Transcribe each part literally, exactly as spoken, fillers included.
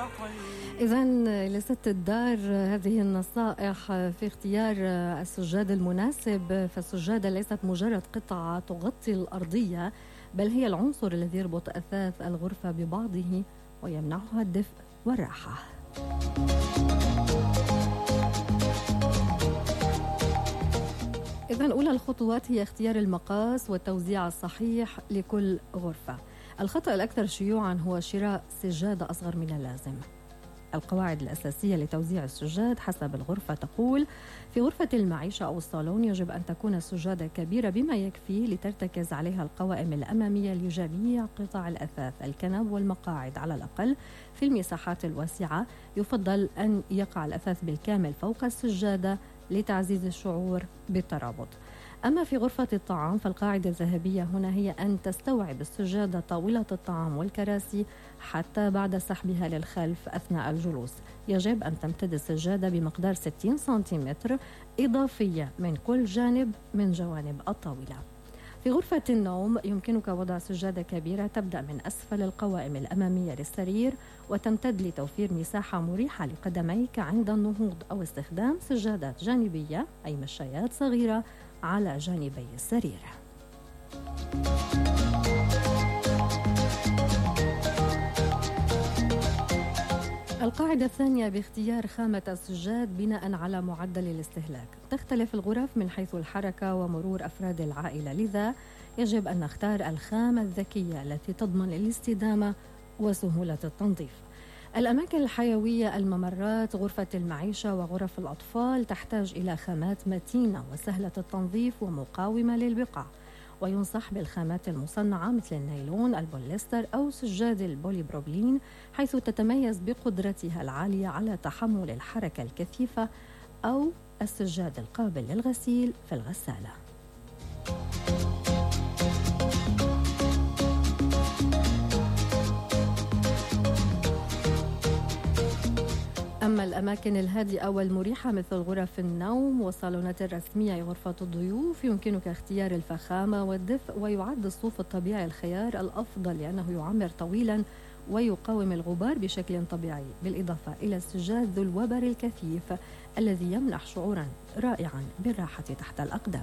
إذن لست الدار هذه النصائح في اختيار السجاد المناسب، فالسجادة ليست مجرد قطعة تغطي الأرضية، بل هي العنصر الذي يربط أثاث الغرفة ببعضه ويمنحها الدفء والراحة. إذن أولى الخطوات هي اختيار المقاس والتوزيع الصحيح لكل غرفة. الخطأ الأكثر شيوعا هو شراء سجادة أصغر من اللازم. القواعد الأساسية لتوزيع السجاد حسب الغرفة تقول: في غرفة المعيشة أو الصالون يجب أن تكون السجادة كبيرة بما يكفي لترتكز عليها القوائم الأمامية لجميع قطع الأثاث، الكنب والمقاعد على الأقل. في المساحات الواسعة يفضل أن يقع الأثاث بالكامل فوق السجادة لتعزيز الشعور بالترابط. أما في غرفة الطعام فالقاعدة الذهبية هنا هي أن تستوعب السجادة طاولة الطعام والكراسي حتى بعد سحبها للخلف أثناء الجلوس. يجب أن تمتد السجادة بمقدار ستين سنتيمتر إضافية من كل جانب من جوانب الطاولة. في غرفة النوم يمكنك وضع سجادة كبيرة تبدأ من أسفل القوائم الأمامية للسرير وتمتد لتوفير مساحة مريحة لقدميك عند النهوض، أو استخدام سجادات جانبية أي مشايات صغيرة على جانبي السرير. القاعدة الثانية باختيار خامة السجاد بناء على معدل الاستهلاك. تختلف الغرف من حيث الحركة ومرور أفراد العائلة، لذا يجب أن نختار الخامة الذكية التي تضمن الاستدامة وسهولة التنظيف. الأماكن الحيوية، الممرات، غرفة المعيشة وغرف الأطفال تحتاج إلى خامات متينة وسهلة التنظيف ومقاومة للبقع، وينصح بالخامات المصنعة مثل النايلون، البوليستر أو سجاد البوليبروبلين، حيث تتميز بقدرتها العالية على تحمل الحركة الكثيفة، أو السجاد القابل للغسيل في الغسالة. أما الأماكن الهادئة والمريحة مثل غرف النوم والصالونات الرسمية غرفة الضيوف يمكنك اختيار الفخامة والدفء، ويعد الصوف الطبيعي الخيار الأفضل لأنه يعمر طويلا ويقاوم الغبار بشكل طبيعي، بالإضافة إلى السجاد ذو الوبر الكثيف الذي يمنح شعورا رائعا بالراحة تحت الأقدام.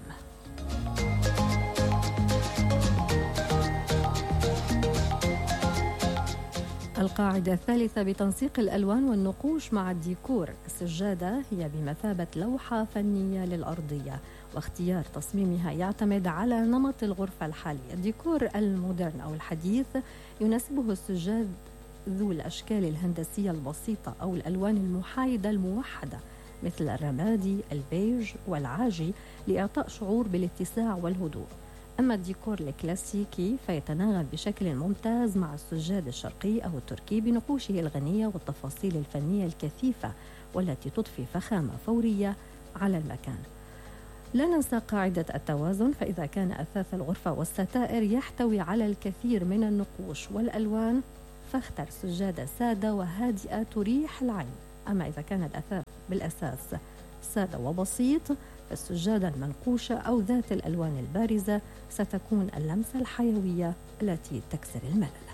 القاعدة الثالثة بتنسيق الألوان والنقوش مع الديكور. السجادة هي بمثابة لوحة فنية للأرضية، واختيار تصميمها يعتمد على نمط الغرفة الحالية. الديكور المودرن أو الحديث يناسبه السجاد ذو الأشكال الهندسية البسيطة أو الألوان المحايدة الموحدة مثل الرمادي، البيج والعاجي، لإعطاء شعور بالاتساع والهدوء. أما الديكور الكلاسيكي فيتناغم بشكل ممتاز مع السجاد الشرقي أو التركي بنقوشه الغنية والتفاصيل الفنية الكثيفة، والتي تضفي فخامة فورية على المكان. لا ننسى قاعدة التوازن، فإذا كان أثاث الغرفة والستائر يحتوي على الكثير من النقوش والألوان فاختر سجادة سادة وهادئة تريح العين. أما إذا كان الأثاث بالأساس سادة وبسيط فالسجادة المنقوشة أو ذات الألوان البارزة ستكون اللمسة الحيوية التي تكسر الملل.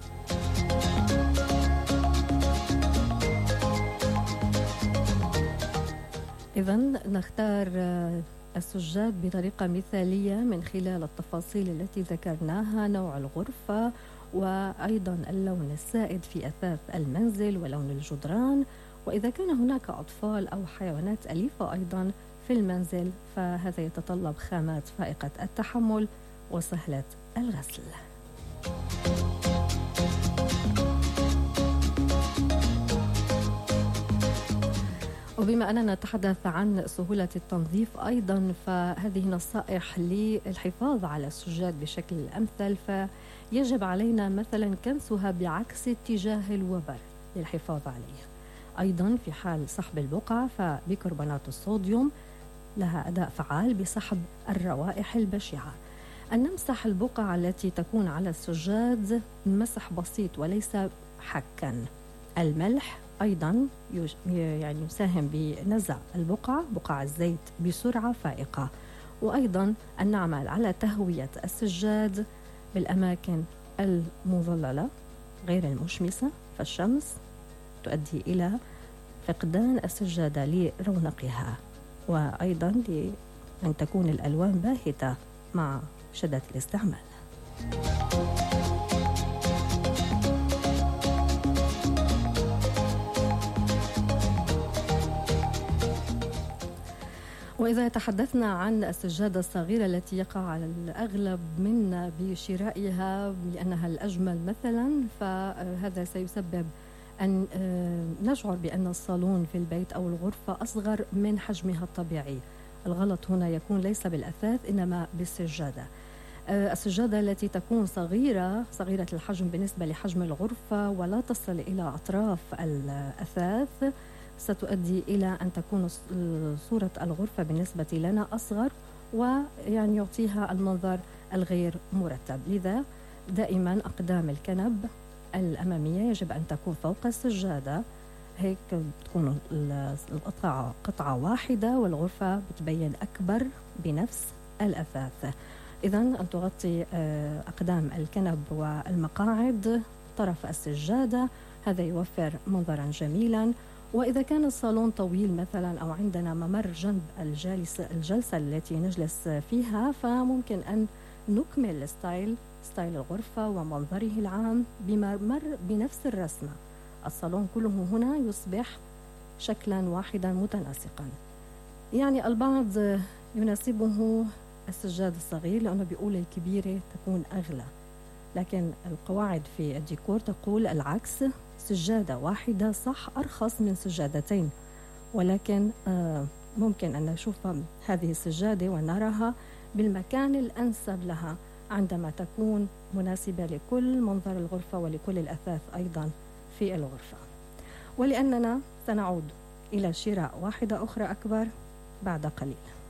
إذن نختار السجاد بطريقة مثالية من خلال التفاصيل التي ذكرناها، نوع الغرفة وأيضا اللون السائد في أثاث المنزل ولون الجدران، وإذا كان هناك أطفال أو حيوانات أليفة أيضا في المنزل فهذا يتطلب خامات فائقة التحمل وسهلة الغسل. وبما أننا نتحدث عن سهولة التنظيف أيضا فهذه نصائح للحفاظ على السجاد بشكل أمثل، فيجب علينا مثلا كنسها بعكس اتجاه الوبر للحفاظ عليه. أيضا في حال سحب البقعة فبيكربونات الصوديوم لها أداء فعال بسحب الروائح البشعة. أن نمسح البقع التي تكون على السجاد مسح بسيط وليس حكا. الملح أيضا يعني يساهم بنزع البقع بقع الزيت بسرعة فائقة. وأيضا أن نعمل على تهوية السجاد بالأماكن المظللة غير المشمسة، فالشمس تؤدي إلى فقدان السجادة لرونقها، وأيضا لأن تكون الألوان باهتة مع شدة الاستعمال. وإذا تحدثنا عن السجادة الصغيرة التي يقع على الأغلب منا بشرائها لأنها الأجمل مثلا، فهذا سيسبب أن نشعر بأن الصالون في البيت أو الغرفة أصغر من حجمها الطبيعي. الغلط هنا يكون ليس بالأثاث إنما بالسجادة. السجادة التي تكون صغيرة صغيرة الحجم بالنسبة لحجم الغرفة ولا تصل إلى أطراف الأثاث ستؤدي إلى أن تكون صورة الغرفة بالنسبة لنا أصغر، ويعني يعطيها المنظر الغير مرتب. لذا دائما أقدام الكنب الأمامية يجب أن تكون فوق السجادة، هيك تكون القطعة قطعة واحدة والغرفة بتبين أكبر بنفس الأثاث. إذن أن تغطي أقدام الكنب والمقاعد طرف السجادة، هذا يوفر منظرا جميلا. وإذا كان الصالون طويل مثلا أو عندنا ممر جنب الجالس الجلسة التي نجلس فيها، فممكن أن نكمل ستايل ستايل الغرفة ومنظره العام بممر بنفس الرسمة. الصالون كله هنا يصبح شكلا واحدا متناسقا. يعني البعض يناسبه السجاد الصغير لأنه بيقول الكبيرة تكون أغلى، لكن القواعد في الديكور تقول العكس، سجادة واحدة صح أرخص من سجادتين، ولكن ممكن أن نشوف هذه السجادة ونراها بالمكان الأنسب لها عندما تكون مناسبة لكل منظر الغرفة ولكل الأثاث أيضا في الغرفة. ولأننا سنعود إلى شراء واحدة أخرى أكبر بعد قليل.